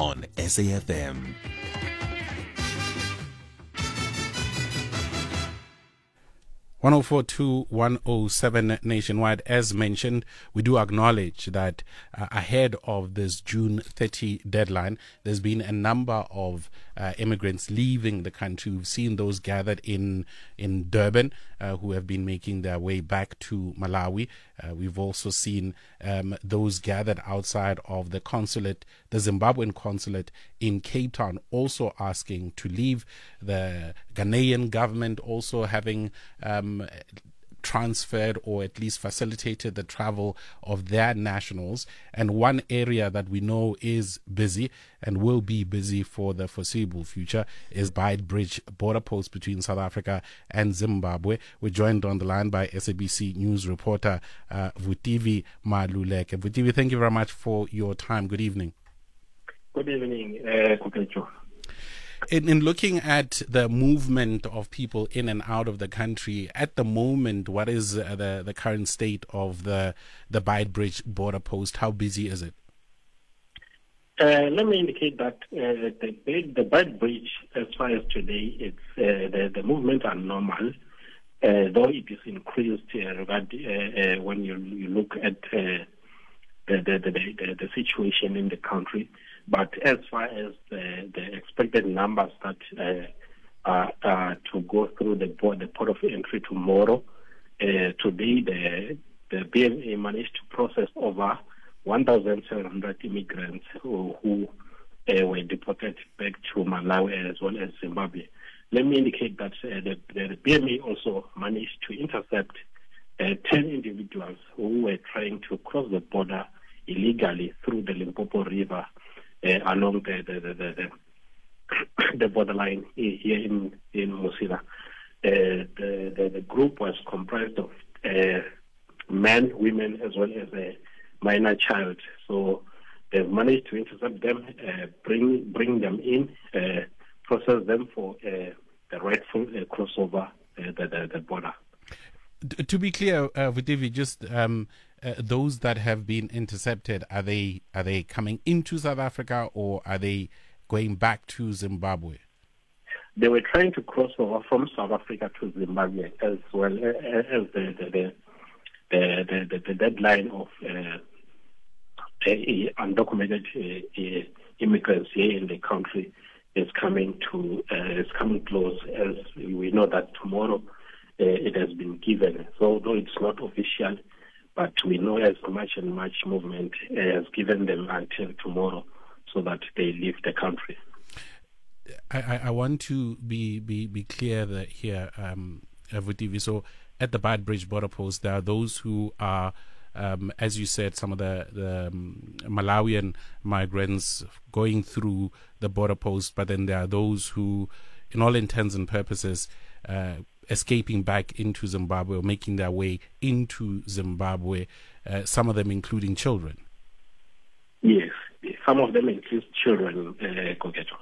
on SAFM. 104 107 nationwide. As mentioned, we do acknowledge that ahead of this June 30 deadline, there's been a number of immigrants leaving the country. We've seen those gathered in Durban who have been making their way back to Malawi. We've also seen those gathered outside of the consulate, the Zimbabwean consulate in Cape Town, also asking to leave. The Ghanaian government also having transferred or at least facilitated the travel of their nationals. And one area that we know is busy and will be busy for the foreseeable future is Beitbridge border post between South Africa and Zimbabwe. We're joined on the line by SABC News reporter Vutivi Maluleke. Vutivi, thank you very much for your time. Good evening. Good evening, Kukecho. In looking at the movement of people in and out of the country at the moment, what is the current state of the Beitbridge border post? How busy is it? Let me indicate that the Beitbridge, as far as today, it's the movement are normal, though it is increased when you look at the situation in the country. But as far as the expected numbers that are to go through the port of entry tomorrow, today the BMA managed to process over 1,700 immigrants who were deported back to Malawi as well as Zimbabwe. Let me indicate that the BMA also managed to intercept 10 individuals who were trying to cross the border illegally through the Limpopo River along the borderline here in Musila. The group was comprised of men, women, as well as a minor child. So they've managed to intercept them, bring them in, process them for the rightful crossover the border. To be clear, Vutivi, just those that have been intercepted, are they coming into South Africa or are they going back to Zimbabwe? They were trying to cross over from South Africa to Zimbabwe, as well as the deadline of undocumented immigrants here in the country is coming close. As we know that tomorrow it has been given. So though it's not official, but we know as much and much movement has given them until tomorrow so that they leave the country. I want to be clear that here, Vutivi. So at the Beitbridge border post, there are those who are, as you said, some of the Malawian migrants going through the border post, but then there are those who, in all intents and purposes, escaping back into Zimbabwe or making their way into Zimbabwe, some of them including children. Yes, some of them include children, Koketo.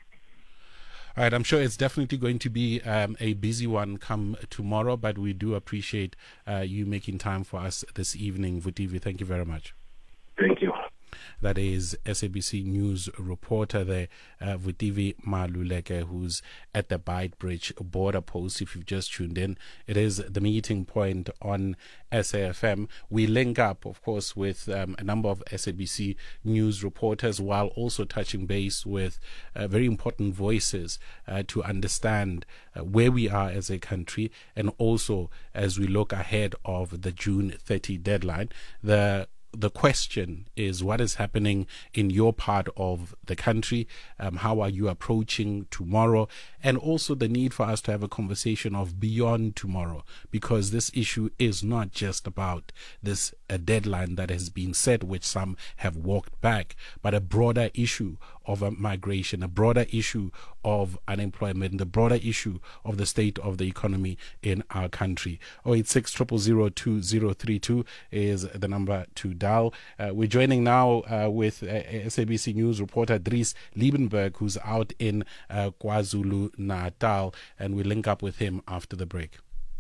All right, I'm sure it's definitely going to be a busy one come tomorrow, but we do appreciate you making time for us this evening, Vutivi. Thank you very much. Thank you. That is SABC News reporter there, Vutivi Maluleke, who's at the Beitbridge border post. If you've just tuned in, it is the meeting point on SAFM. We link up, of course, with a number of SABC News reporters while also touching base with very important voices to understand where we are as a country, and also as we look ahead of the June 30 deadline. The question is, what is happening in your part of the country? How are you approaching tomorrow? And also the need for us to have a conversation of beyond tomorrow, because this issue is not just about this deadline that has been set, which some have walked back, but a broader issue of migration, a broader issue of unemployment, the broader issue of the state of the economy in our country. 086 0002032 is the number to dial. We're joining now with SABC News reporter Dries Liebenberg, who's out in KwaZulu-Natal, and we'll link up with him after the break.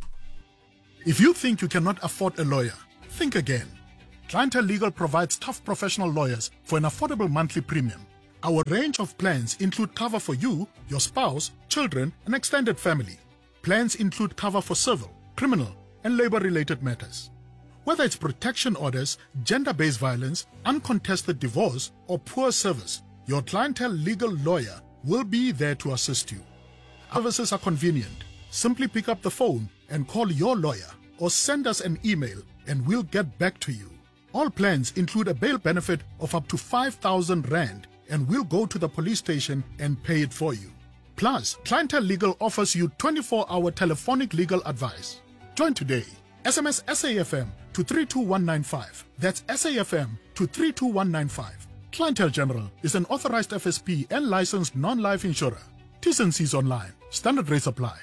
If you think you cannot afford a lawyer, think again. Clientele Legal provides tough professional lawyers for an affordable monthly premium. Our range of plans include cover for you, your spouse, children, and extended family. Plans include cover for civil, criminal, and labor-related matters. Whether it's protection orders, gender-based violence, uncontested divorce, or poor service, your clientele legal lawyer will be there to assist you. Our services are convenient. Simply pick up the phone and call your lawyer or send us an email and we'll get back to you. All plans include a bail benefit of up to 5,000 Rand and we'll go to the police station and pay it for you. Plus, Clientele Legal offers you 24-hour telephonic legal advice. Join today. SMS SAFM to 32195. That's SAFM to 32195. Clientele General is an authorized FSP and licensed non-life insurer. T's and C's online. Standard rates apply.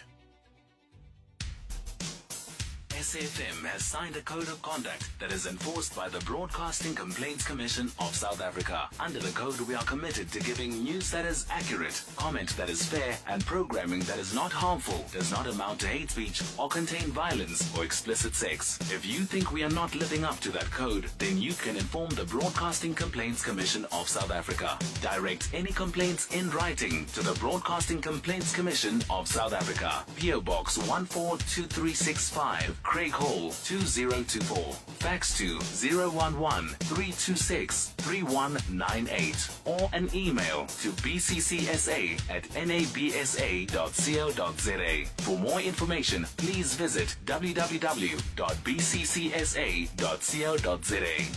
SAFM has signed a code of conduct that is enforced by the Broadcasting Complaints Commission of South Africa. Under the code, we are committed to giving news that is accurate, comment that is fair, and programming that is not harmful, does not amount to hate speech, or contain violence or explicit sex. If you think we are not living up to that code, then you can inform the Broadcasting Complaints Commission of South Africa. Direct any complaints in writing to the Broadcasting Complaints Commission of South Africa. PO Box 142365, Craig Hall 2024. Fax to 011-326-3198 or an email to bccsa@nabsa.co.za. For more information, please visit www.bccsa.co.za.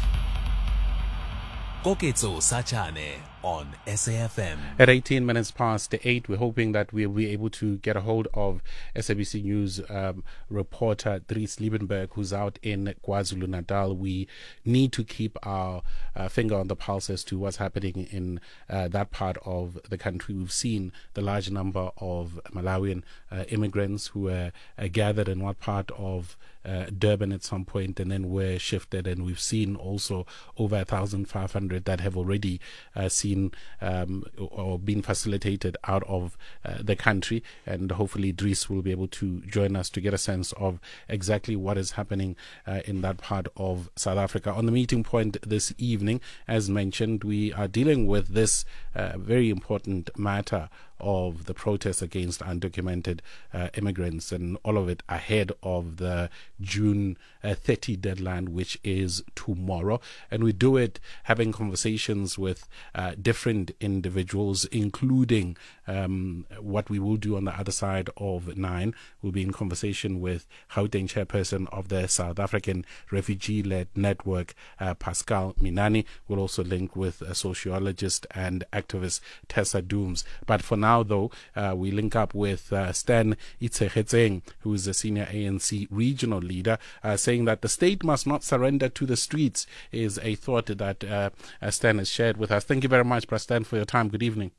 Koketso Sachane on SAFM. At 18 minutes past 8, we're hoping that we'll be able to get a hold of SABC News reporter Dries Liebenberg, who's out in KwaZulu-Natal. We need to keep our finger on the pulse as to what's happening in that part of the country. We've seen the large number of Malawian immigrants who were gathered in one part of Durban at some point and then were shifted, and we've seen also over 1,500 that have already seen or been facilitated out of the country, and hopefully Dries will be able to join us to get a sense of exactly what is happening in that part of South Africa. On the meeting point this evening, as mentioned, we are dealing with this very important matter of the protests against undocumented immigrants, and all of it ahead of the June 30 deadline, which is tomorrow. And we do it having conversations with different individuals, including what we will do on the other side of 9. We'll be in conversation with Gauteng chairperson of the South African Refugee-Led Network, Pascal Minani. We'll also link with a sociologist and activist Tessa Dooms. But for now, though, we link up with Stan Itshegetseng, who is a senior ANC regional leader, saying that the state must not surrender to the streets is a thought that Stan has shared with us. Thank you very much, Stan, for your time. Good evening.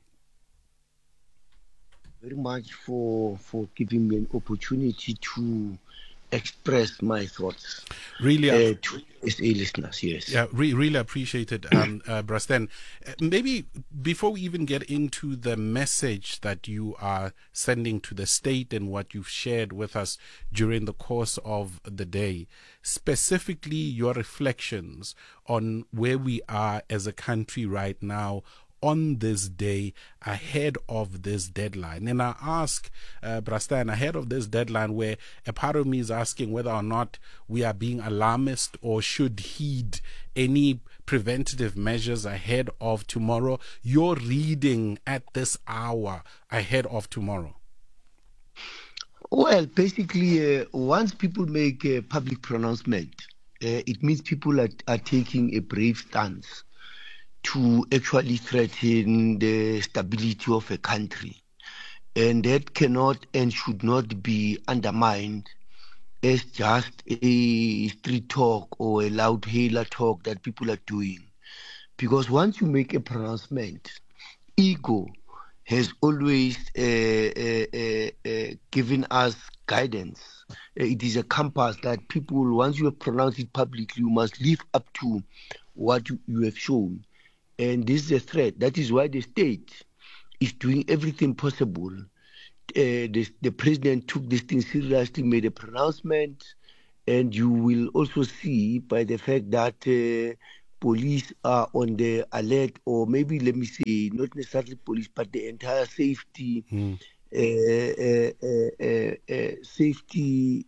Very much for giving me an opportunity to express my thoughts. Really, to SA listeners, yes. Yeah, really appreciate it, Brasten. Maybe before we even get into the message that you are sending to the state and what you've shared with us during the course of the day, specifically your reflections on where we are as a country right now on this day ahead of this deadline. And I ask Brastan, ahead of this deadline, where a part of me is asking whether or not we are being alarmist or should heed any preventative measures ahead of tomorrow. Your reading at this hour ahead of tomorrow. Well, basically, once people make a public pronouncement, it means people are taking a brave stance to actually threaten the stability of a country. And that cannot and should not be undermined as just a street talk or a loud hailer talk that people are doing. Because once you make a pronouncement, ego has always given us guidance. It is a compass that people, once you have pronounced it publicly, you must live up to what you have shown. And this is a threat. That is why the state is doing everything possible. The president took this thing seriously, made a pronouncement, and you will also see by the fact that police are on the alert, or maybe let me say, not necessarily police, but the entire safety, safety,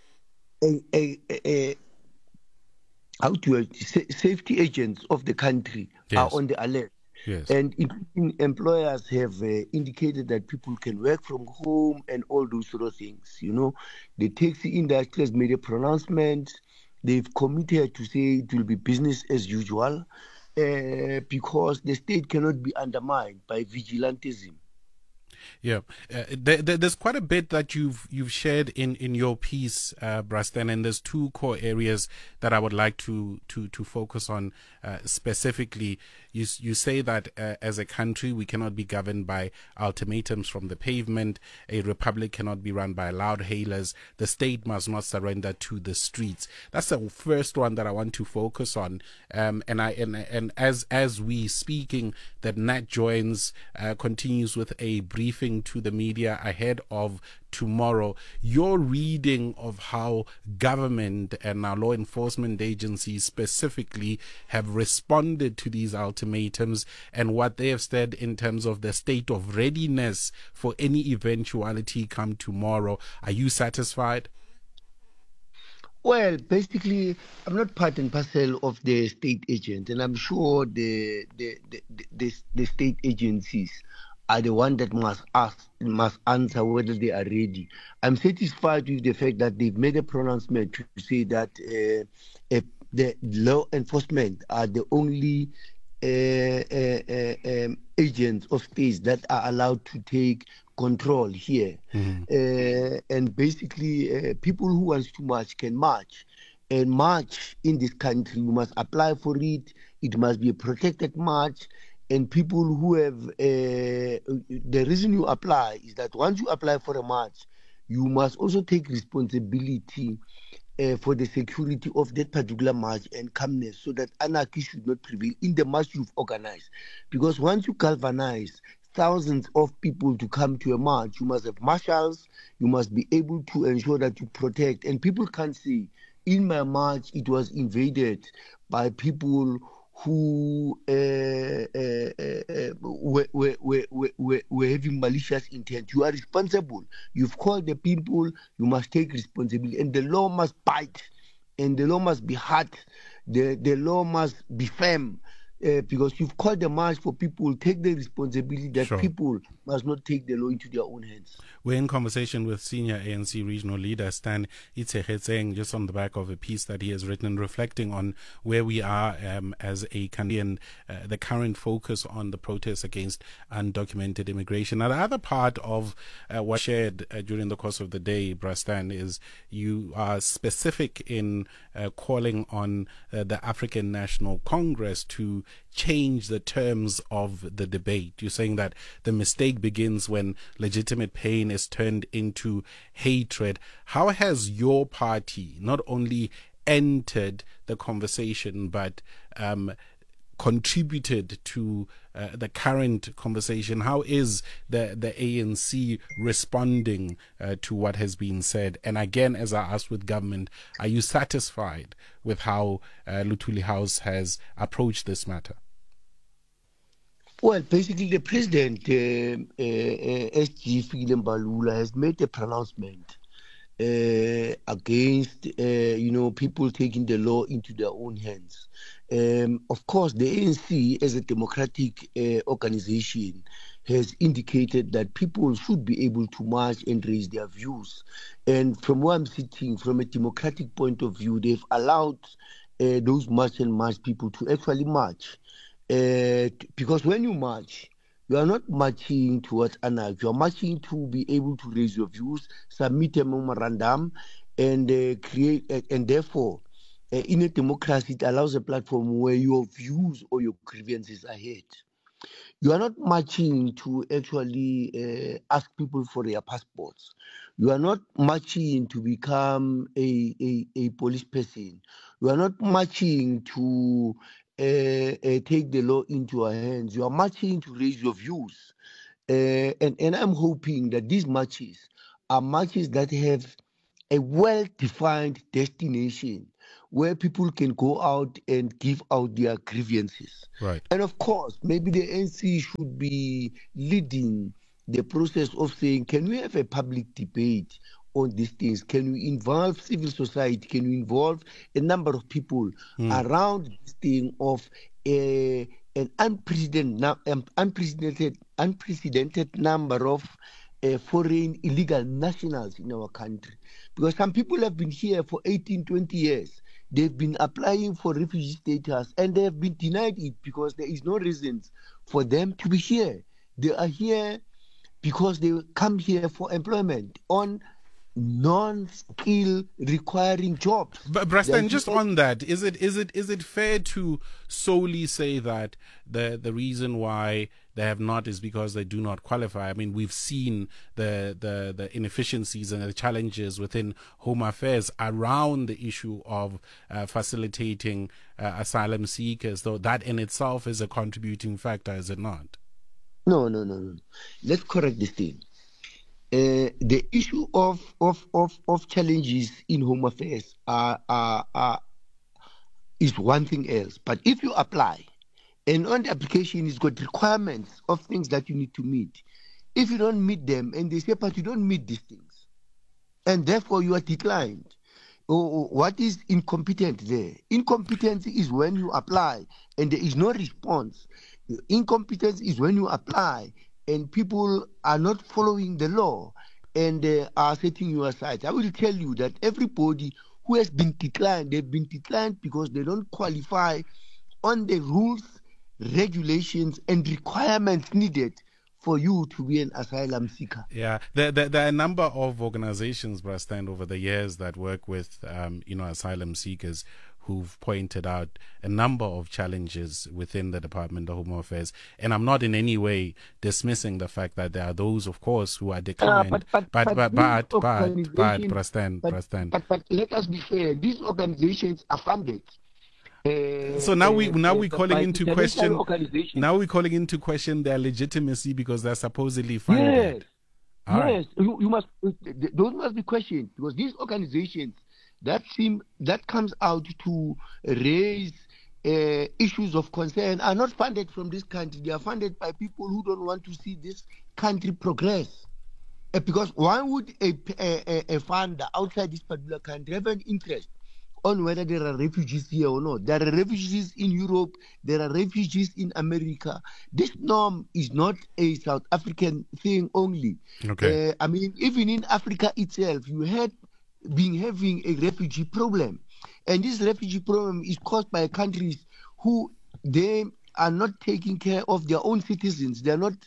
safety agents of the country are Yes. on the alert. Yes. And employers have indicated that people can work from home and all those sort of things. You know, the taxi industry has made a pronouncement. They've committed to say it will be business as usual, because the state cannot be undermined by vigilantism. Yeah, there's quite a bit that you've shared in your piece, Brastan, and there's two core areas that I would like to focus on specifically. You say that as a country we cannot be governed by ultimatums from the pavement. A republic cannot be run by loud hailers. The state must not surrender to the streets. That's the first one that I want to focus on. And as we speaking, that Nat Joins continues with a briefing to the media ahead of tomorrow. Your reading of how government and our law enforcement agencies specifically have responded to these ultimatums and what they have said in terms of the state of readiness for any eventuality come tomorrow. Are you satisfied? Well, basically, I'm not part and parcel of the state agent, and I'm sure the state agencies are the one that must answer whether they are ready. I'm satisfied with the fact that they've made a pronouncement to say that the law enforcement are the only agents of states that are allowed to take control here. And basically, people who want to march can march. And march in this country, you must apply for it. It must be a protected march. And people who have, the reason you apply is that once you apply for a march, you must also take responsibility for the security of that particular march and calmness, so that anarchy should not prevail in the march you've organized. Because once you galvanize thousands of people to come to a march, you must have marshals, you must be able to ensure that you protect. And people can't say, in my march, it was invaded by people who were having malicious intent. You are responsible. You've called the people, you must take responsibility. And the law must bite, and the law must be hard. The law must be firm. Because you've called the march for people, take the responsibility that Sure. people must not take the law into their own hands. We're in conversation with senior ANC regional leader Stan Itsegetseng, just on the back of a piece that he has written reflecting on where we are as a country and the current focus on the protests against undocumented immigration. Now, the other part of what shared during the course of the day, Brastan, is you are specific in calling on the African National Congress to change the terms of the debate. You're saying that the mistake begins when legitimate pain is turned into hatred. How has your party not only entered the conversation but contributed to the current conversation? How is the ANC responding to what has been said? And again, as I asked with government, are you satisfied with how Luthuli House has approached this matter? Well, basically, the president, SG Fikile Mbalula, has made a pronouncement against, people taking the law into their own hands. Of course, the ANC, as a democratic organization, has indicated that people should be able to march and raise their views. And from where I'm sitting, from a democratic point of view, they've allowed those march and march people to actually march. Because when you march, you are not marching towards anarchy. You are marching to be able to raise your views, submit a memorandum, and create. And therefore, in a democracy, it allows a platform where your views or your grievances are heard. You are not marching to actually ask people for their passports. You are not marching to become a police person. You are not marching to take the law into your hands. You are marching to raise your views. And I'm hoping that these marches are marches that have a well-defined destination, where people can go out and give out their grievances. Right. And of course, maybe the ANC should be leading the process of saying, can we have a public debate on these things? Can we involve civil society? Can we involve a number of people around this thing of an unprecedented number of foreign illegal nationals in our country? Because some people have been here for 18, 20 years. They've been applying for refugee status and they have been denied it because there is no reasons for them to be here. They are here because they come here for employment on non-skill requiring jobs. But Brastan, just on that, is it fair to solely say that the reason why they have not is because they do not qualify? I mean, we've seen the inefficiencies and the challenges within Home Affairs around the issue of facilitating asylum seekers, though that in itself is a contributing factor, is it not? No. Let's correct this thing. The issue of challenges in Home Affairs is one thing else. But if you apply, and on the application it's got requirements of things that you need to meet. If you don't meet them, and they say, but you don't meet these things, and therefore you are declined. What is incompetent there? Incompetence is when you apply and there is no response. Incompetence is when you apply and people are not following the law and are setting you aside. I will tell you that everybody who has been declined, they've been declined because they don't qualify on the rules, regulations, and requirements needed for you to be an asylum seeker. Yeah, there are a number of organizations, Brastan, over the years that work with, asylum seekers who've pointed out a number of challenges within the Department of Home Affairs. And I'm not in any way dismissing the fact that there are those, of course, who are declined. But Brastan. But let us be fair. These organizations are funded. So now we're calling into question. Now we're calling into question their legitimacy because they're supposedly funded. Yes, you must. Those must be questioned because these organizations that comes out to raise issues of concern are not funded from this country. They are funded by people who don't want to see this country progress. Because why would a funder outside this particular country have an interest on whether there are refugees here or not? There are refugees in Europe. There are refugees in America. This norm is not a South African thing only. Okay. I mean, even in Africa itself, you had been having a refugee problem. And this refugee problem is caused by countries who they are not taking care of their own citizens. They are not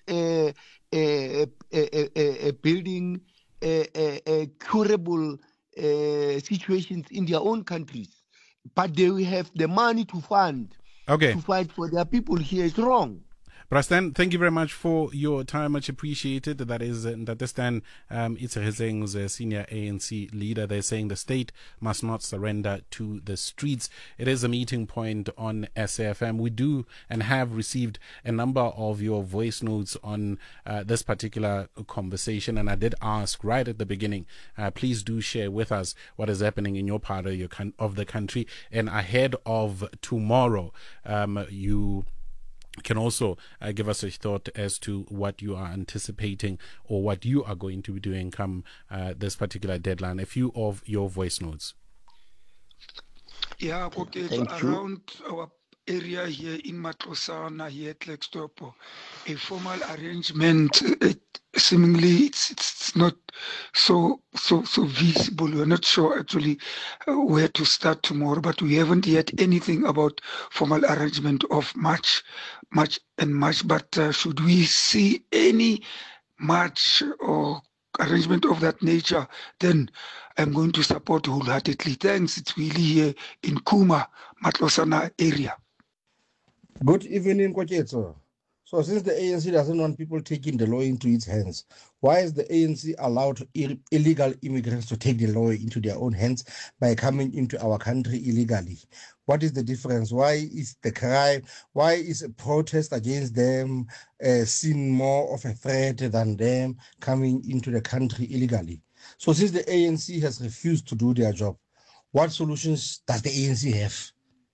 building curable situations in their own countries. But they will have the money to fund to fight for their people here. It's wrong. Brastan, thank you very much for your time. Much appreciated. That is Ntatistan Itsegezeng's senior ANC leader. They're saying the state must not surrender to the streets. It is a meeting point on SAFM. We do and have received a number of your voice notes on this particular conversation. And I did ask right at the beginning, please do share with us what is happening in your part of the country. And ahead of tomorrow, you can also give us a thought as to what you are anticipating or what you are going to be doing come this particular deadline. A few of your voice notes. Yeah, okay. Around our area here in Matlosana, here at Klerksdorp, a formal arrangement, seemingly it's not so visible. We're not sure actually where to start tomorrow, but we haven't yet anything about formal arrangement of March. But should we see any march or arrangement of that nature, then I'm going to support wholeheartedly. Thanks. It's really here in Kuma, Matlosana area. Good evening, Kwaketso. So since the ANC doesn't want people taking the law into its hands, why is the ANC allowed illegal immigrants to take the law into their own hands by coming into our country illegally? What is the difference? Why is the crime, why is a protest against them seen more of a threat than them coming into the country illegally? So since the ANC has refused to do their job, What solutions does the ANC have?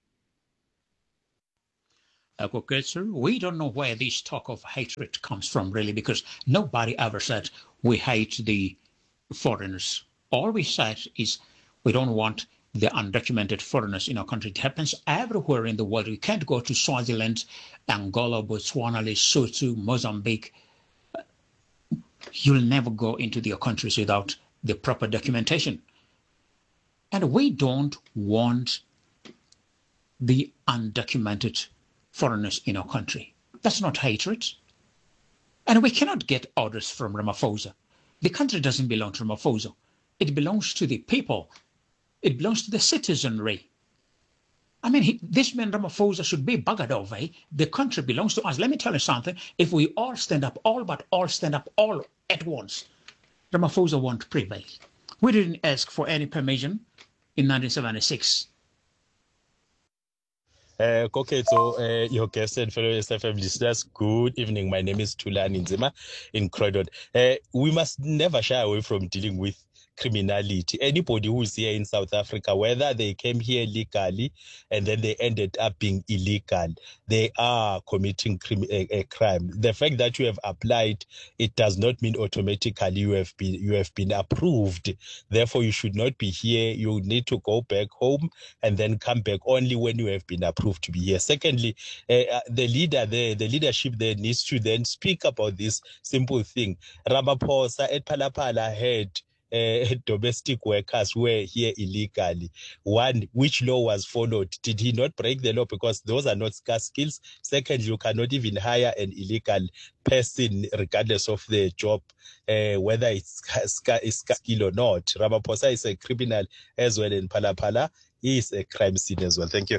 Koketsu, we don't know where this talk of hatred comes from, really, because nobody ever said we hate the foreigners. All we said is we don't want the undocumented foreigners in our country. It happens everywhere in the world. You can't go to Swaziland, Angola, Botswana, Lesotho, Mozambique. You'll never go into their countries without the proper documentation. And we don't want the undocumented foreigners in our country. That's not hatred. And we cannot get orders from Ramaphosa. The country doesn't belong to Ramaphosa. It belongs to the people. It belongs to the citizenry. I mean, this man Ramaphosa should be buggered over. The country belongs to us. Let me tell you something. If we all stand up, all stand up, all at once, Ramaphosa won't prevail. We didn't ask for any permission in 1976. Okay, so your guest and fellow SFM listeners, good evening. My name is Tulani Nzima in Croydon. We must never shy away from dealing with criminality. Anybody who is here in South Africa, whether they came here legally and then they ended up being illegal, they are committing a crime. The fact that you have applied, it does not mean automatically you have been approved. Therefore, you should not be here. You need to go back home and then come back only when you have been approved to be here. Secondly, the leadership there needs to then speak about this simple thing. Ramaphosa at Palapala had domestic workers were here illegally. One, which law was followed? Did he not break the law? Because those are not scarce skills. Second, you cannot even hire an illegal person regardless of the job, whether it's skill or not. Ramaphosa is a criminal as well in Palapala. He is a crime scene as well. Thank you.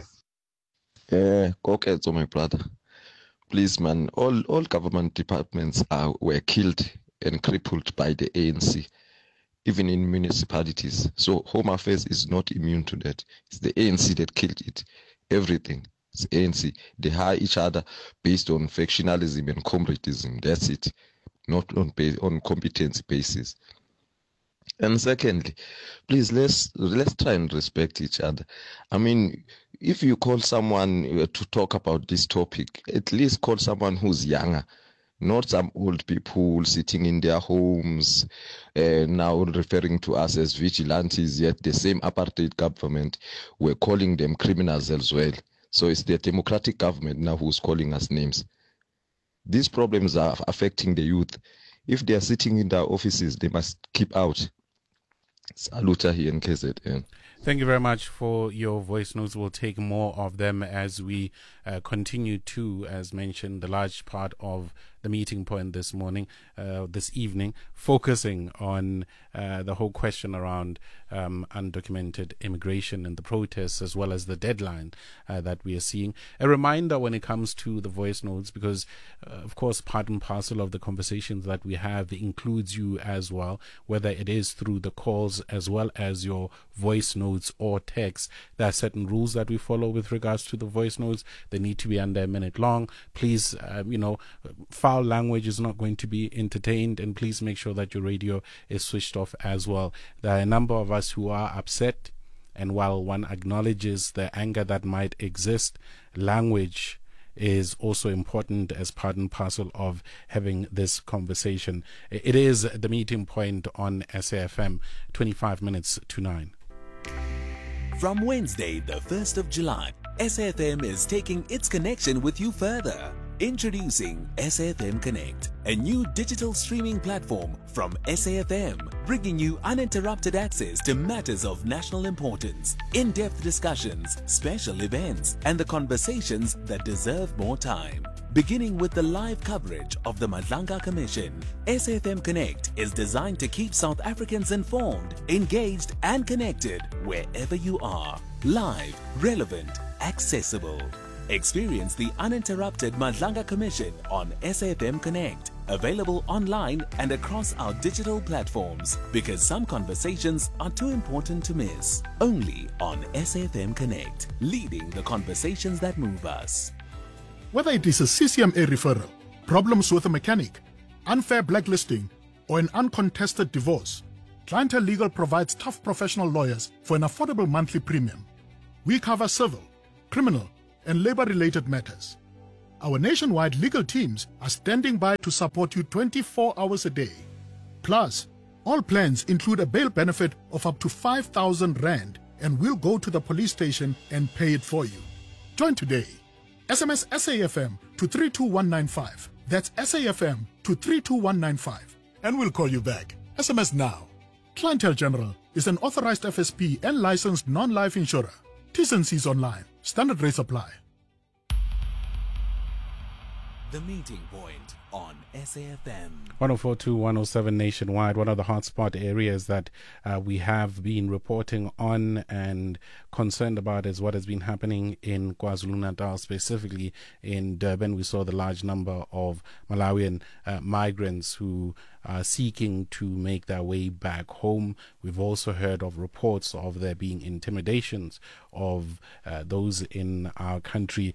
Okay, so my brother, please, man, all government departments were killed and crippled by the ANC. Even in municipalities. So Home Affairs is not immune to that. It's the ANC that killed it. Everything. It's ANC. They hire each other based on factionalism and comradism. That's it. Not on competency basis. And secondly, please let's try and respect each other. I mean, if you call someone to talk about this topic, at least call someone who's younger. Not some old people sitting in their homes, now referring to us as vigilantes, yet the same apartheid government were calling them criminals as well. So it's the democratic government now who's calling us names. These problems are affecting the youth. If they are sitting in their offices, they must keep out. Saluta here in KZN. Thank you very much for your voice notes. We'll take more of them as we continue to, as mentioned, the large part of the meeting point this evening, focusing on the whole question around undocumented immigration and the protests, as well as the deadline that we are seeing. A reminder when it comes to the voice notes, because of course part and parcel of the conversations that we have includes you as well, whether it is through the calls as well as your voice notes or text. There are certain rules that we follow with regards to the voice notes. They need to be under a minute long. Please, foul language is not going to be entertained, and please make sure that your radio is switched off as well. There are a number of us who are upset, and while one acknowledges the anger that might exist, language is also important as part and parcel of having this conversation. It is the meeting point on SAFM, 25 minutes to 9. From Wednesday, the 1st of July, SAFM is taking its connection with you further. Introducing SAFM Connect, a new digital streaming platform from SAFM, bringing you uninterrupted access to matters of national importance, in-depth discussions, special events, and the conversations that deserve more time. Beginning with the live coverage of the Madlanga Commission, SAFM Connect is designed to keep South Africans informed, engaged, and connected wherever you are. Live, relevant, accessible. Experience the uninterrupted Madlanga Commission on SAFM Connect, available online and across our digital platforms, because some conversations are too important to miss. Only on SAFM Connect, leading the conversations that move us. Whether it is a CCMA referral, problems with a mechanic, unfair blacklisting, or an uncontested divorce, Clientele Legal provides tough professional lawyers for an affordable monthly premium. We cover civil, criminal, and labor-related matters. Our nationwide legal teams are standing by to support you 24 hours a day. Plus, all plans include a bail benefit of up to 5,000 Rand, and we'll go to the police station and pay it for you. Join today. SMS SAFM to 32195. That's SAFM to 32195. And we'll call you back. SMS now. Clientele General is an authorized FSP and licensed non-life insurer. T's and C's online. Standard rates apply. The Meeting Point on SAFM. 104.2, 107 nationwide. One of the hotspot areas that we have been reporting on and concerned about is what has been happening in KwaZulu-Natal, specifically in Durban. We saw the large number of Malawian migrants who are seeking to make their way back home. We've also heard of reports of there being intimidations of those in our country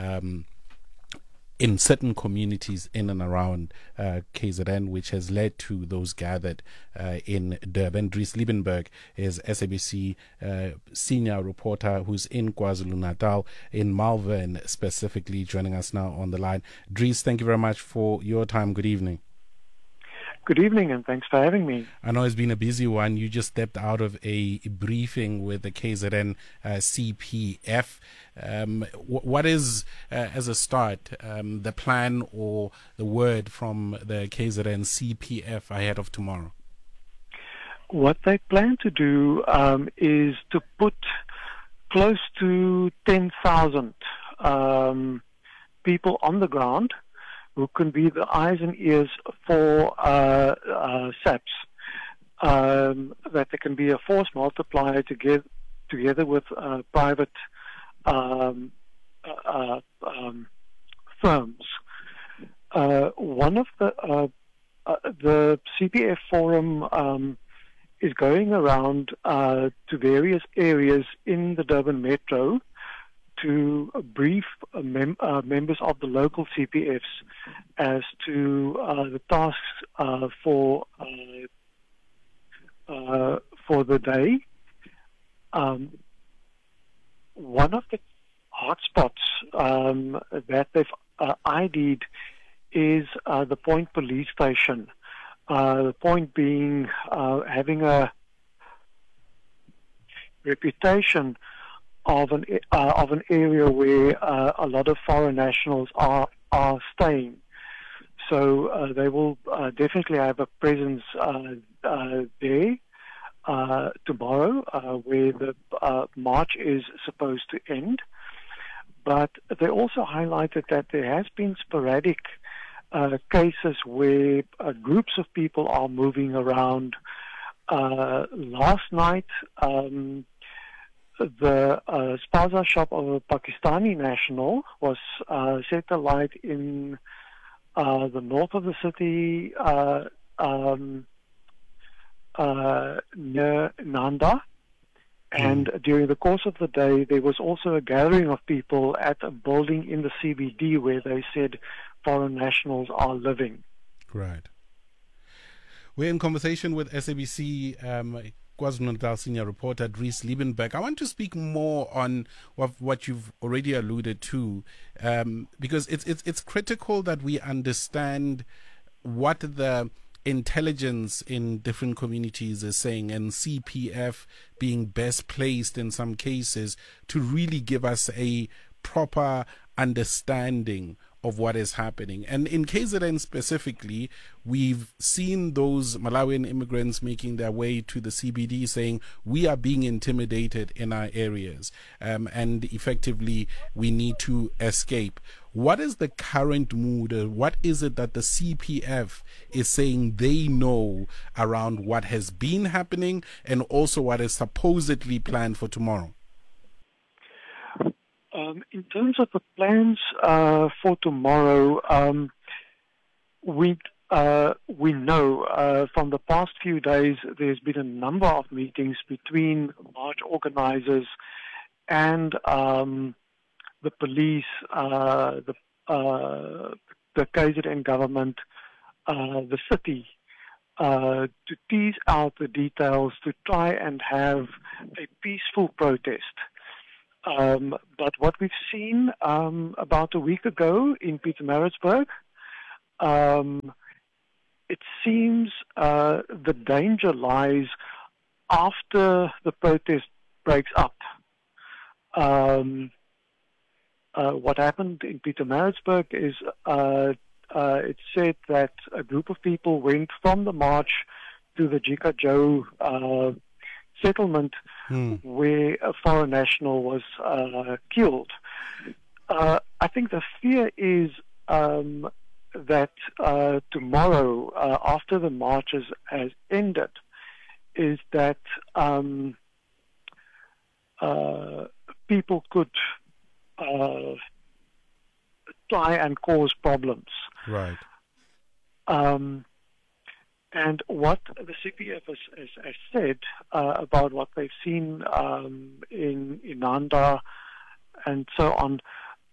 in certain communities in and around KZN, which has led to those gathered in Durban. Dries Liebenberg is SABC senior reporter who's in KwaZulu-Natal, in Malvern specifically, joining us now on the line. Dries, thank you very much for your time. Good evening. Good evening, and thanks for having me. I know it's been a busy one. You just stepped out of a briefing with the KZN CPF. What is, as a start, the plan or the word from the KZN CPF ahead of tomorrow? What they plan to do is to put close to 10,000 people on the ground who can be the eyes and ears for SAPS, that there can be a force multiplier together with private firms. One of the CPF forum is going around to various areas in the Durban Metro to brief members of the local CPFs as to the tasks for the day. One of the hotspots that they've ID'd is the Point police station. The Point being having a reputation of an area where a lot of foreign nationals are staying. So they will definitely have a presence there tomorrow, where the march is supposed to end. But they also highlighted that there has been sporadic cases where groups of people are moving around. Last night, the spaza shop of a Pakistani national was set alight in the north of the city near Nanda. And during the course of the day, there was also a gathering of people at a building in the CBD where they said foreign nationals are living. Right. We're in conversation with SABC KwaZulu-Natal senior reporter Dries Liebenberg. I want to speak more on what you've already alluded to, because it's critical that we understand what the intelligence in different communities is saying, and CPF being best placed in some cases to really give us a proper understanding of what is happening. And in KZN specifically, we've seen those Malawian immigrants making their way to the CBD saying we are being intimidated in our areas, and effectively we need to escape. What is the current mood? What is it that the CPF is saying they know around what has been happening and also what is supposedly planned for tomorrow? In terms of the plans for tomorrow, we know from the past few days there's been a number of meetings between march organizers and the police, the KZN government, the city, to tease out the details, to try and have a peaceful protest. But what we've seen about a week ago in Pietermaritzburg, it seems the danger lies after the protest breaks up. What happened in Pietermaritzburg is it said that a group of people went from the march to the Jika Joe settlement where a foreign national was killed. I think the fear is that tomorrow, after the marches has ended, is that people could try and cause problems. Right. And what the CPF has said about what they've seen in Inanda and so on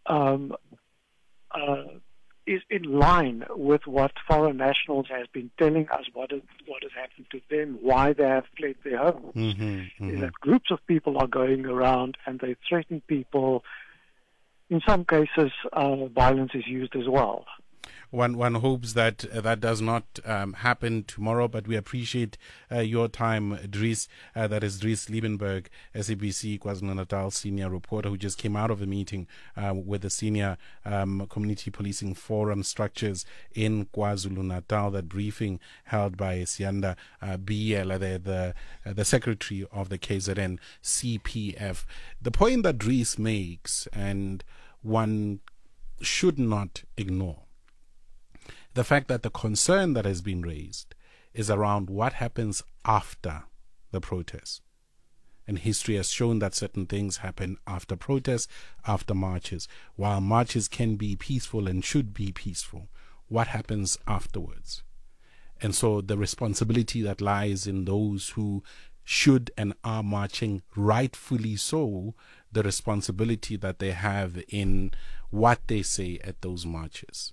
is in line with what foreign nationals has been telling us what has happened to them, why they have fled their homes. Is that groups of people are going around and they threaten people. In some cases, violence is used as well. One hopes that that does not happen tomorrow, but we appreciate your time, Dries. That is Dries Liebenberg, SABC KwaZulu-Natal senior reporter, who just came out of a meeting with the senior community policing forum structures in KwaZulu-Natal. That briefing held by Sianda Biela, the secretary of the KZN CPF. The point that Dries makes, and one should not ignore, the fact that the concern that has been raised is around what happens after the protest. And history has shown that certain things happen after protests, after marches. While marches can be peaceful and should be peaceful, what happens afterwards? And so the responsibility that lies in those who should and are marching, rightfully so, the responsibility that they have in what they say at those marches.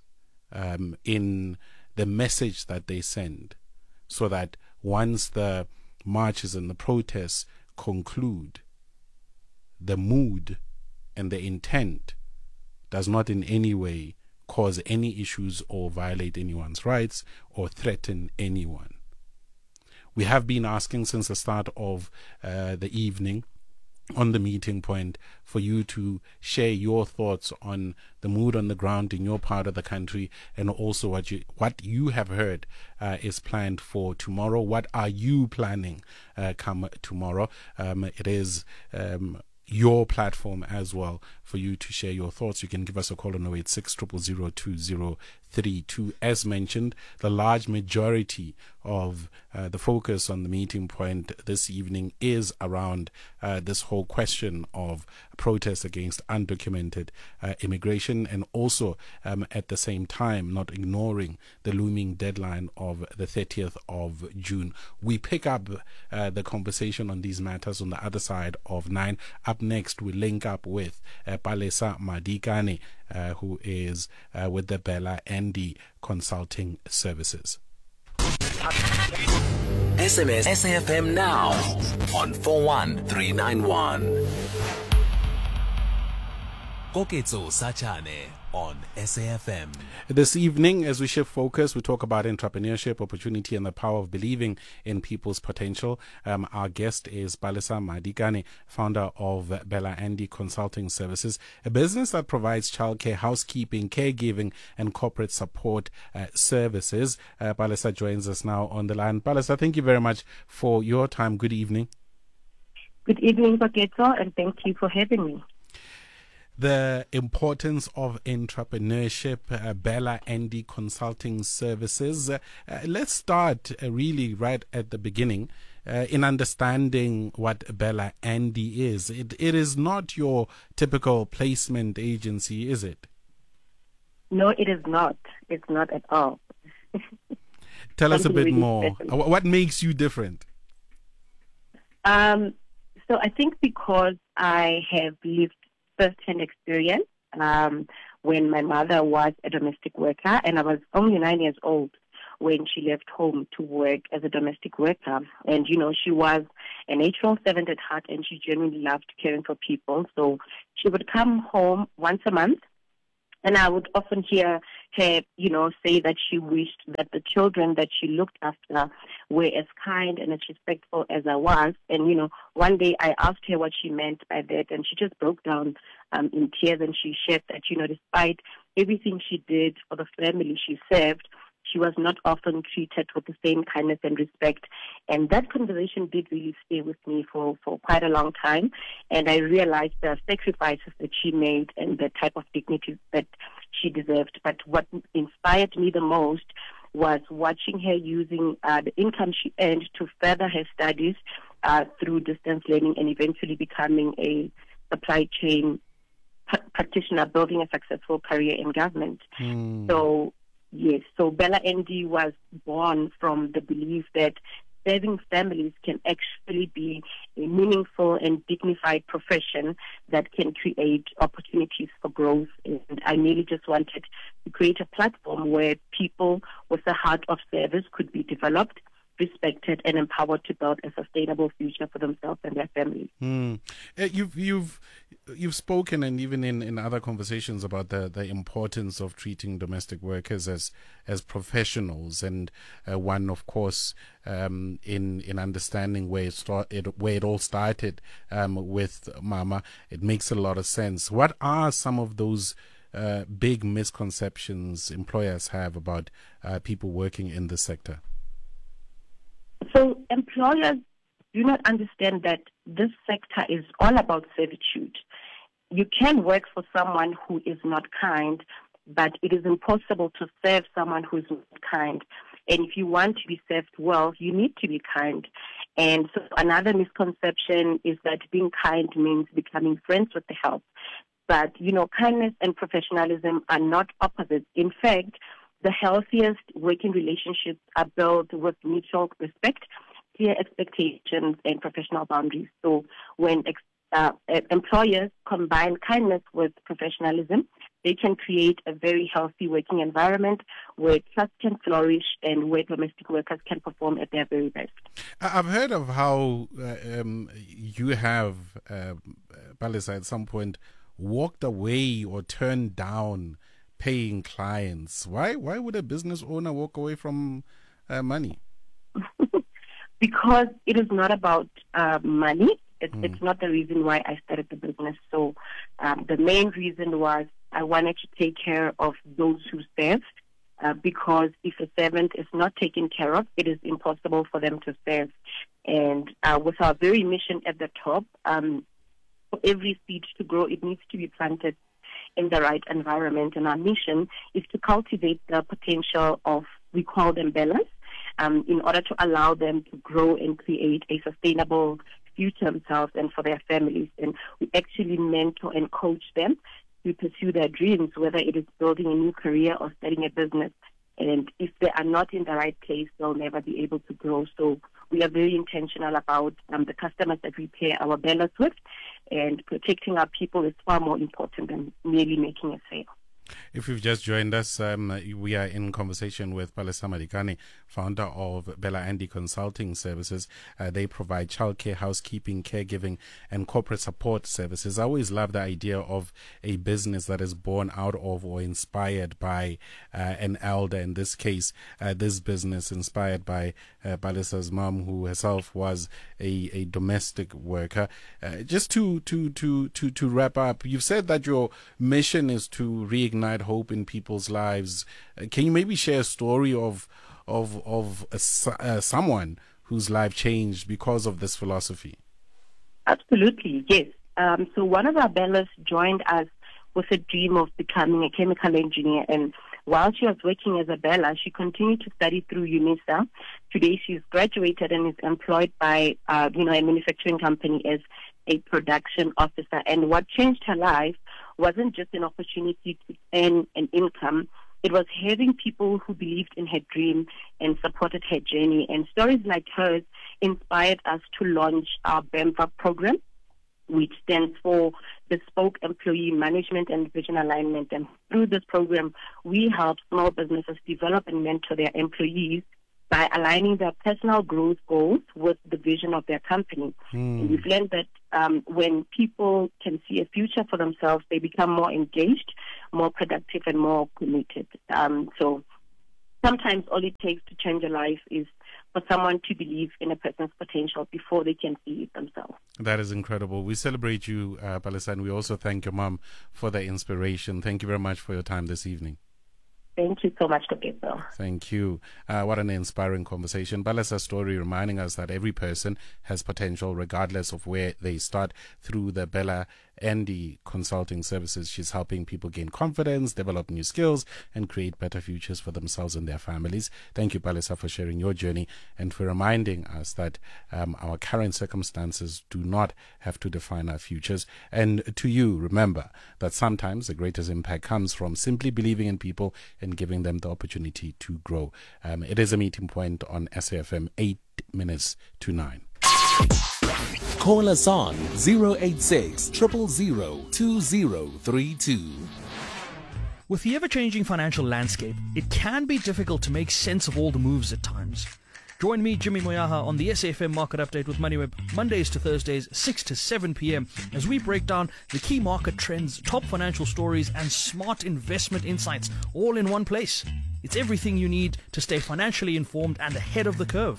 In the message that they send, so that once the marches and the protests conclude, the mood and the intent does not in any way cause any issues or violate anyone's rights or threaten anyone. We have been asking since the start of the evening on the meeting point for you to share your thoughts on the mood on the ground in your part of the country, and also what you have heard is planned for tomorrow. What are you planning come tomorrow? It is your platform as well for you to share your thoughts. You can give us a call on 086 000 2032. As mentioned, the large majority of the focus on the meeting point this evening is around this whole question of protests against undocumented immigration, and also at the same time not ignoring the looming deadline of the 30th of June. We pick up the conversation on these matters on the other side of 9. Up next, we link up with Palesa Madikane, who is with the Bella Andy Consulting Services. SMS SAFM now on 41391. Koketso Sachane on SAFM. This evening, as we shift focus, we talk about entrepreneurship, opportunity, and the power of believing in people's potential. Our guest is Palesa Madikane, founder of Bella Andy Consulting Services, a business that provides childcare, housekeeping, caregiving, and corporate support services. Palesa joins us now on the line. Palesa, thank you very much for your time. Good evening. Good evening, Koketso, and thank you for having me. The importance of entrepreneurship, Bella Andy Consulting Services. Let's start really right at the beginning in understanding what Bella Andy is. It is not your typical placement agency, is it? No, it is not. It's not at all. Tell us a bit more. What makes you different? So I think because I have lived first-hand experience when my mother was a domestic worker and I was only 9 years old when she left home to work as a domestic worker. And, she was a natural servant at heart, and she genuinely loved caring for people. So she would come home once a month, and I would often hear her, say that she wished that the children that she looked after were as kind and as respectful as I was. And, one day I asked her what she meant by that, and she just broke down in tears, and she shared that, despite everything she did for the family she served, she was not often treated with the same kindness and respect. And that conversation did really stay with me for quite a long time. And I realized the sacrifices that she made and the type of dignity that she deserved. But what inspired me the most was watching her using the income she earned to further her studies through distance learning, and eventually becoming a supply chain practitioner, building a successful career in government. So, yes, so Bella Andy was born from the belief that serving families can actually be a meaningful and dignified profession that can create opportunities for growth. And I merely just wanted to create a platform where people with a heart of service could be developed, respected, and empowered to build a sustainable future for themselves and their families. You've spoken, and even in other conversations, about the importance of treating domestic workers as professionals, and one, of course, in understanding where it all started with Mama. It makes a lot of sense. What are some of those big misconceptions employers have about people working in the sector? So employers do not understand that this sector is all about servitude. You can work for someone who is not kind, but it is impossible to serve someone who is not kind. And if you want to be served well, you need to be kind. And so another misconception is that being kind means becoming friends with the help. But, kindness and professionalism are not opposites. In fact, the healthiest working relationships are built with mutual respect, clear expectations, and professional boundaries. So when employers combine kindness with professionalism, they can create a very healthy working environment where trust can flourish and where domestic workers can perform at their very best. I've heard of how you have, Palisa, at some point walked away or turned down paying clients. Why would a business owner walk away from money? Because it is not about money. It's not the reason why I started the business. So the main reason was I wanted to take care of those who serve, because if a servant is not taken care of, it is impossible for them to serve. And with our very mission at the top, for every seed to grow, it needs to be planted in the right environment. And our mission is to cultivate the potential of, we call them Bellas, in order to allow them to grow and create a sustainable future themselves and for their families. And we actually mentor and coach them to pursue their dreams, whether it is building a new career or starting a business. And if they are not in the right place, they'll never be able to grow. So we are very intentional about the customers that we pair our Bellas with, and protecting our people is far more important than merely making a sale. If you've just joined us, we are in conversation with Palisa Madikane, founder of Bella Andy Consulting Services. They provide childcare, housekeeping, caregiving, and corporate support services. I always love the idea of a business that is born out of or inspired by an elder. In this case, this business inspired by Palisa's mom, who herself was a domestic worker. Just to wrap up, you've said that your mission is to reignite hope in people's lives. Can you maybe share a story of someone whose life changed because of this philosophy? Absolutely, yes. So one of our Bellas joined us with a dream of becoming a chemical engineer, and while she was working as a Bella, she continued to study through UNISA. Today she's graduated and is employed by a manufacturing company as a production officer. And what changed her life wasn't just an opportunity to earn an income. It was having people who believed in her dream and supported her journey. And stories like hers inspired us to launch our BEMVA program, which stands for Bespoke Employee Management and Vision Alignment. And through this program, we help small businesses develop and mentor their employees by aligning their personal growth goals with the vision of their company. And we've learned that when people can see a future for themselves, they become more engaged, more productive, and more committed. So sometimes all it takes to change a life is for someone to believe in a person's potential before they can see it themselves. That is incredible. We celebrate you, Palesa, and we also thank your mom for the inspiration. Thank you very much for your time this evening. Thank you so much, Tokezo. Thank you. What an inspiring conversation. Palesa's story reminding us that every person has potential regardless of where they start. Through the Bella Andy Consulting Services, she's helping people gain confidence, develop new skills, and create better futures for themselves and their families. Thank you, Palesa, for sharing your journey and for reminding us that our current circumstances do not have to define our futures. And to you, remember that sometimes the greatest impact comes from simply believing in people and giving them the opportunity to grow. It is a meeting point on SAFM, 8 minutes to 9. Call us on 086 000 2032. With the ever-changing financial landscape, it can be difficult to make sense of all the moves at times. Join me, Jimmy Moyaha, on the SAFM Market Update with MoneyWeb, Mondays to Thursdays, 6 to 7 p.m, as we break down the key market trends, top financial stories, and smart investment insights, all in one place. It's everything you need to stay financially informed and ahead of the curve.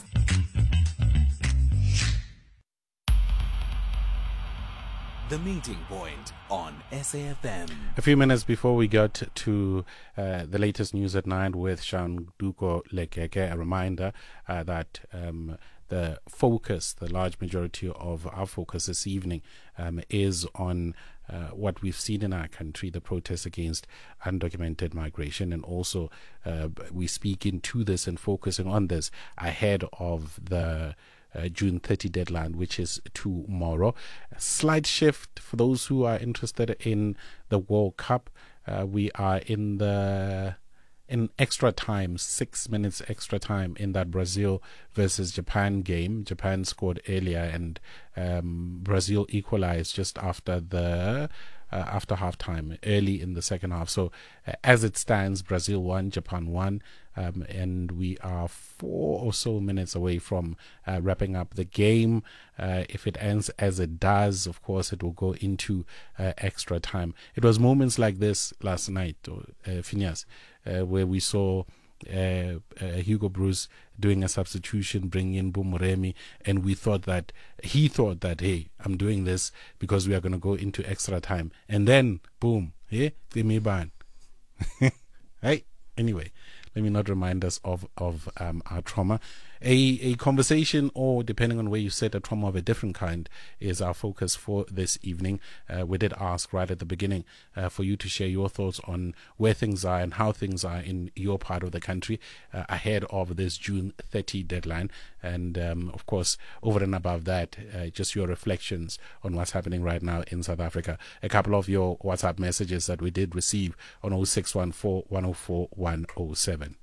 The Meeting Point on SAFM. A few minutes before we got to the latest news at 9 with Shanduko Lekeke, a reminder that the focus, the large majority of our focus this evening is on what we've seen in our country, the protests against undocumented migration, and also we speak into this and focusing on this ahead of the June 30 deadline, which is tomorrow. A slight shift for those who are interested in the World Cup. We are in extra time, 6 minutes extra time in that Brazil versus Japan game. Japan scored earlier and Brazil equalized just after halftime, early in the second half. So as it stands, Brazil won, Japan won, and we are 4 or so minutes away from wrapping up the game. If it ends as it does, of course, it will go into extra time. It was moments like this last night, Phineas, where we saw Hugo Bruce doing a substitution, bringing in Bumuremi, and he thought that, hey, I'm doing this because we are going to go into extra time. And then, boom, hey, they may ban. Hey, anyway, let me not remind us of our trauma. A conversation, or depending on where you sit, a trauma of a different kind is our focus for this evening. We did ask right at the beginning for you to share your thoughts on where things are and how things are in your part of the country ahead of this June 30 deadline. And of course, over and above that, just your reflections on what's happening right now in South Africa. A couple of your WhatsApp messages that we did receive on 0614 104 107.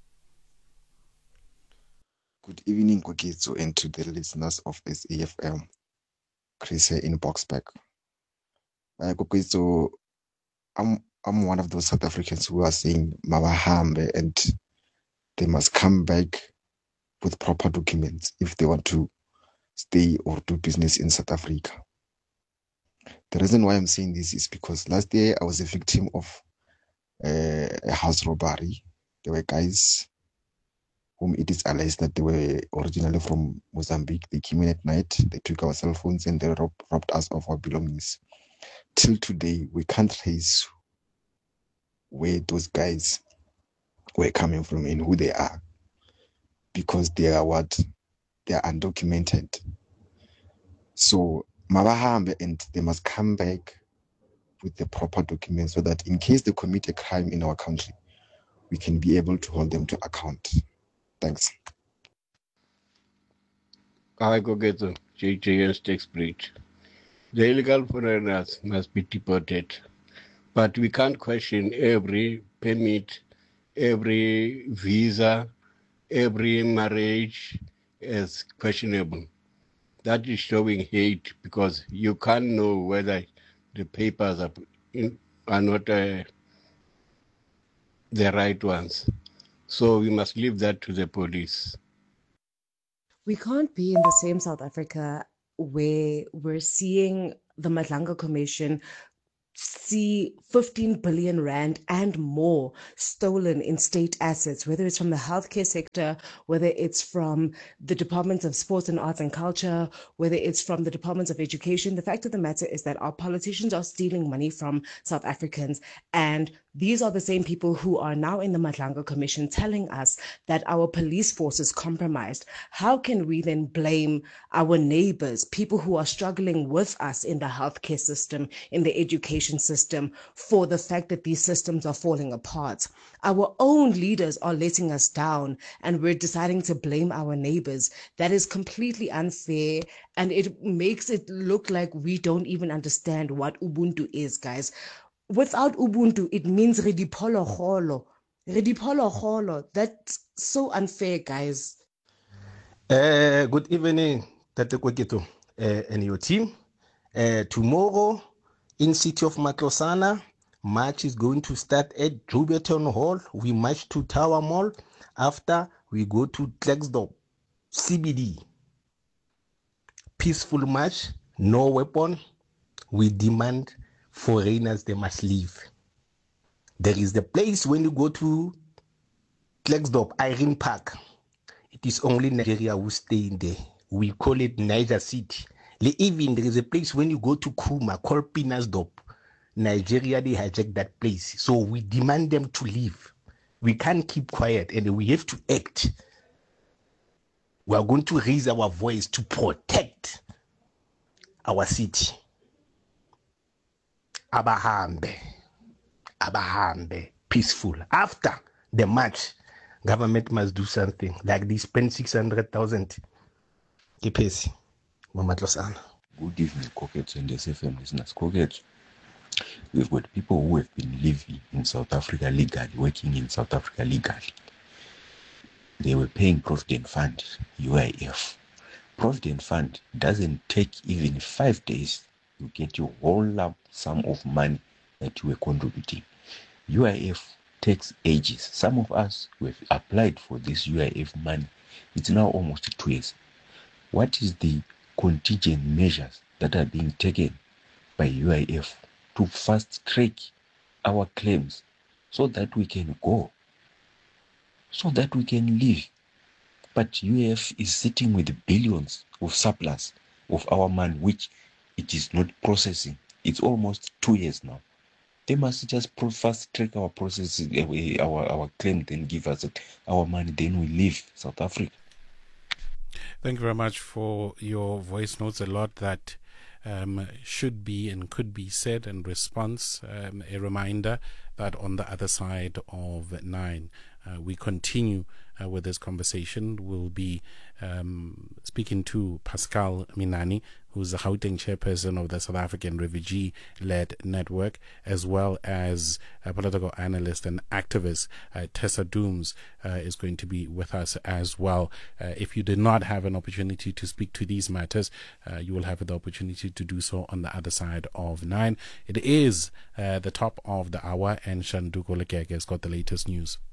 Good evening, Kokitso, and to the listeners of SAFM. Chris here in Boxback. Kokitso, I'm one of those South Africans who are saying Mabahambe, and they must come back with proper documents if they want to stay or do business in South Africa. The reason why I'm saying this is because last year I was a victim of a house robbery. There were guys whom it is alleged that they were originally from Mozambique. They came in at night, they took our cell phones, and they robbed us of our belongings. Till today, we can't trace where those guys were coming from and who they are, because they are undocumented. So Mabahambe, and they must come back with the proper documents so that in case they commit a crime in our country, we can be able to hold them to account. Thanks. I go get the JJS tax breach. The illegal foreigners must be deported. But we can't question every permit, every visa, every marriage as questionable. that is showing hate, because you can't know whether the papers are not the right ones. So we must leave that to the police. We can't be in the same South Africa where we're seeing the Madlanga Commission see 15 billion rand and more stolen in state assets, whether it's from the healthcare sector, whether it's from the departments of sports and arts and culture, whether it's from the departments of education. The fact of the matter is that our politicians are stealing money from South Africans, and these are the same people who are now in the Madlanga Commission telling us that our police force is compromised. How can we then blame our neighbors, people who are struggling with us in the healthcare system, in the education system, for the fact that these systems are falling apart? Our own leaders are letting us down, and we're deciding to blame our neighbors. That is completely unfair, and it makes it look like we don't even understand what Ubuntu is, guys. Without Ubuntu, it means redipologolo. Redipologolo. That's so unfair, guys. Good evening, Tate Kwekito and your team. Tomorrow, in city of Matlosana, march is going to start at Drubeton Hall. We march to Tower Mall. After, we go to Klerksdorp, CBD. Peaceful march, no weapon. We demand foreigners, they must leave. There is the place when you go to Klerksdorp, Irene Park. It is only Nigeria who stay in there. We call it Niger City. Even there is a place when you go to Kuma called Pinasdorp. Nigeria, they hijacked that place. So we demand them to leave. We can't keep quiet, and we have to act. We are going to raise our voice to protect our city. Abahambe, peaceful. After the march, government must do something, like they spend 600,000. Kipesi, Mamatlosana. Good evening, Kokets and SFM listeners. Kokets, we've got people who have been living in South Africa legally, working in South Africa legally. They were paying Provident Fund, UIF. Provident Fund doesn't take even 5 days to get your whole lump sum of money that you were contributing. UIF takes ages. Some of us who have applied for this UIF money, it's now almost 2 years. What is the contingent measures that are being taken by UIF to fast track our claims so that we can go, so that we can live? But UIF is sitting with billions of surplus of our money, which it is not processing. It's almost 2 years now. They must just fast track our processes, our claim, then give us our money, then we leave South Africa. Thank you very much for your voice notes. A lot that should be and could be said in response. A reminder that on the other side of 9, we continue with this conversation. We'll be speaking to Pascal Minani, who's the Gauteng chairperson of the South African Refugee-Led Network, as well as a political analyst and activist. Tessa Dooms is going to be with us as well. If you did not have an opportunity to speak to these matters, you will have the opportunity to do so on the other side of 9. It is the top of the hour, and Shanduko Lekeke has got the latest news.